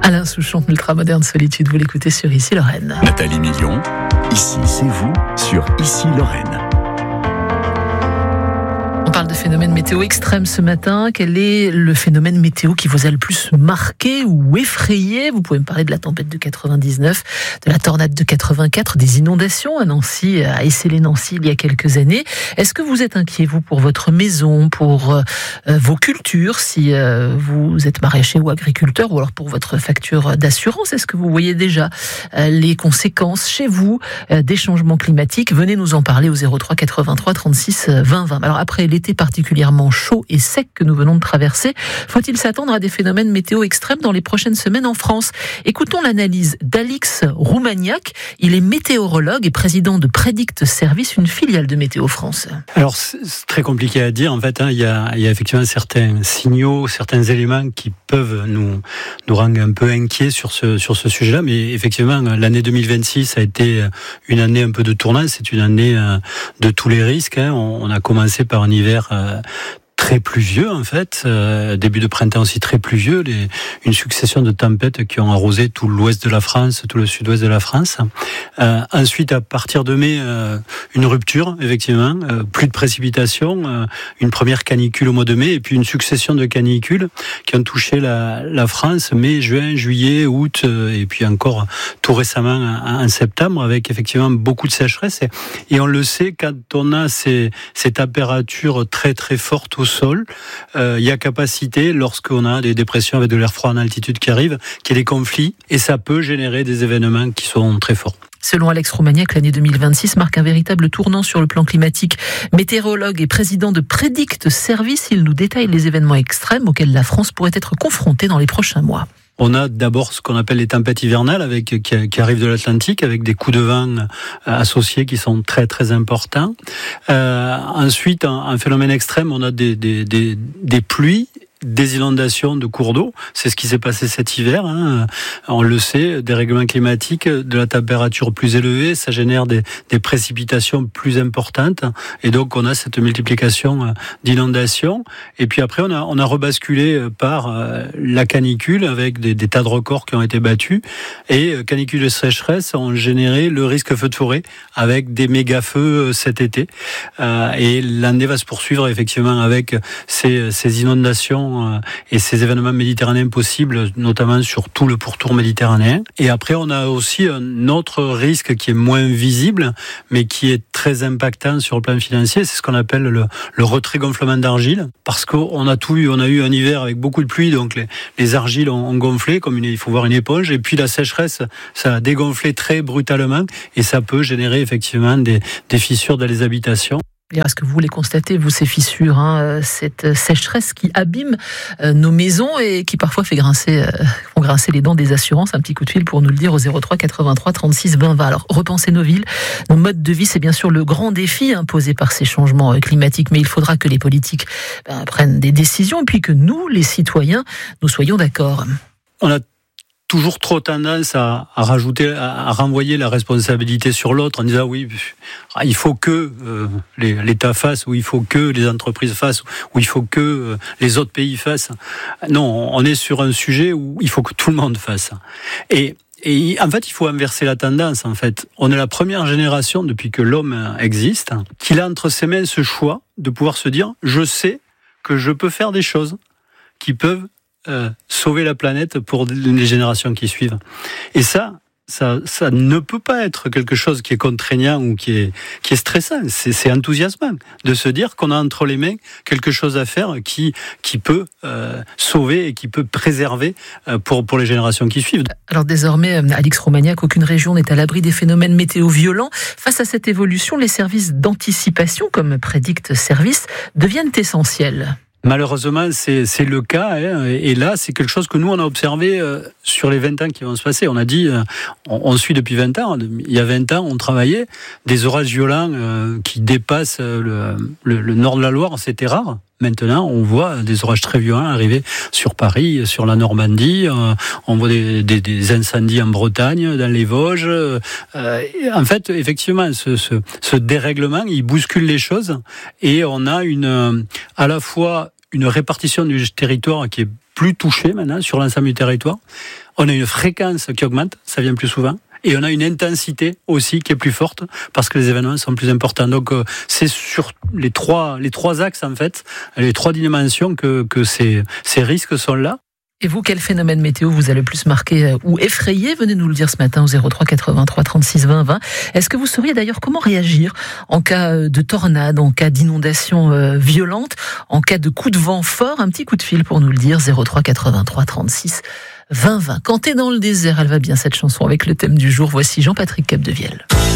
Alain Souchon, Ultramoderne Solitude, vous l'écoutez sur Ici Lorraine. Nathalie Million, ici c'est vous sur Ici Lorraine. On parle de phénomènes météo extrêmes ce matin. Quel est le phénomène météo qui vous a le plus marqué ou effrayé ? Vous pouvez me parler de la tempête de 99, de la tornade de 84, des inondations à Nancy, à Essélé-Nancy il y a quelques années. Est-ce que vous êtes inquiet, vous, pour votre maison, pour vos cultures, si vous êtes maraîcher ou agriculteur, ou alors pour votre facture d'assurance ? Est-ce que vous voyez déjà les conséquences chez vous des changements climatiques ? Venez nous en parler au 03 83 36 20 20. Alors après l'été particulièrement chaud et sec que nous venons de traverser, faut-il s'attendre à des phénomènes météo extrêmes dans les prochaines semaines en France ? Écoutons l'analyse d'Alix Roumaniac. Il est météorologue et président de Predict Service, une filiale de Météo France. Alors c'est très compliqué à dire en fait. Il y a effectivement certains signaux, certains éléments qui peuvent nous rendre un peu inquiets sur ce sujet-là. Mais effectivement, l'année 2026 a été une année un peu de tournant. C'est une année de tous les risques. On a commencé par un hiver très pluvieux en fait, début de printemps aussi très pluvieux, une succession de tempêtes qui ont arrosé tout l'ouest de la France, tout le sud-ouest de la France. Ensuite, à partir de mai, une rupture, effectivement, plus de précipitations, une première canicule au mois de mai, et puis une succession de canicules qui ont touché la France, mai, juin, juillet, août, et puis encore tout récemment en septembre, avec effectivement beaucoup de sécheresse. Et on le sait, quand on a ces températures très très fortes au sol, il y a capacité, lorsqu'on a des dépressions avec de l'air froid en altitude qui arrivent, qu'il y ait des conflits, et ça peut générer des événements qui sont très forts. Selon Alex Roumaniac, l'année 2026 marque un véritable tournant sur le plan climatique. Météorologue et président de Predict Service, il nous détaille les événements extrêmes auxquels la France pourrait être confrontée dans les prochains mois. On a d'abord ce qu'on appelle les tempêtes hivernales qui arrivent de l'Atlantique avec des coups de vent associés qui sont très très importants. Ensuite, un phénomène extrême, on a des pluies, des inondations de cours d'eau. C'est ce qui s'est passé cet hiver. On le sait, des règlements climatiques, de la température plus élevée, ça génère des précipitations plus importantes. Et donc, on a cette multiplication d'inondations. Et puis après, on a rebasculé par la canicule avec des tas de records qui ont été battus. Et canicule et sécheresse ont généré le risque feu de forêt avec des méga feux cet été. Et l'année va se poursuivre effectivement avec ces inondations et ces événements méditerranéens possibles, notamment sur tout le pourtour méditerranéen. Et après, on a aussi un autre risque qui est moins visible, mais qui est très impactant sur le plan financier. C'est ce qu'on appelle le retrait gonflement d'argile, parce qu'on a on a eu un hiver avec beaucoup de pluie, donc les argiles ont gonflé, il faut voir une éponge, et puis la sécheresse, ça a dégonflé très brutalement, et ça peut générer effectivement des fissures dans les habitations. Est-ce que vous les constatez, vous, ces fissures, cette sécheresse qui abîme nos maisons et qui parfois font grincer les dents des assurances? Un petit coup de fil pour nous le dire au 03 83 36 20 20. Alors, repenser nos villes, nos modes de vie, c'est bien sûr le grand défi imposé par ces changements climatiques, mais il faudra que les politiques prennent des décisions et puis que nous, les citoyens, nous soyons d'accord. On a toujours trop tendance à renvoyer la responsabilité sur l'autre en disant oui, il faut que l'État fasse, ou il faut que les entreprises fassent, ou il faut que les autres pays fassent. Non, on est sur un sujet où il faut que tout le monde fasse. Et en fait, il faut inverser la tendance. En fait, on est la première génération depuis que l'homme existe qu'il a entre ses mains ce choix de pouvoir se dire je sais que je peux faire des choses qui peuvent sauver la planète pour les générations qui suivent. Et ça ne peut pas être quelque chose qui est contraignant ou qui est stressant. C'est enthousiasmant de se dire qu'on a entre les mains quelque chose à faire qui peut sauver et qui peut préserver pour les générations qui suivent. Alors désormais, Alix Roumaniac, aucune région n'est à l'abri des phénomènes météo violents. Face à cette évolution, les services d'anticipation comme Predict Service deviennent essentiels. Malheureusement, c'est le cas. Et là, c'est quelque chose que nous, on a observé sur les 20 ans qui vont se passer. On a dit, on suit depuis 20 ans. Il y a 20 ans, on travaillait. Des orages violents qui dépassent le nord de la Loire, c'était rare. Maintenant, on voit des orages très violents arriver sur Paris, sur la Normandie. On voit des incendies en Bretagne, dans les Vosges. En fait, effectivement, ce dérèglement, il bouscule les choses. Et on a à la fois une répartition du territoire qui est plus touchés maintenant sur l'ensemble du territoire. On a une fréquence qui augmente, ça vient plus souvent. Et on a une intensité aussi qui est plus forte parce que les événements sont plus importants. Donc c'est sur les trois axes en fait, les 3 dimensions que ces risques sont là. Et vous, quel phénomène météo vous a le plus marqué ou effrayé? Venez nous le dire ce matin au 03 83 36 20 20. Est-ce que vous sauriez d'ailleurs comment réagir en cas de tornade, en cas d'inondation violente, en cas de coup de vent fort? Un petit coup de fil pour nous le dire, 03 83 36 20 20. Quand t'es dans le désert, elle va bien cette chanson avec le thème du jour. Voici Jean-Patrick Capdevielle.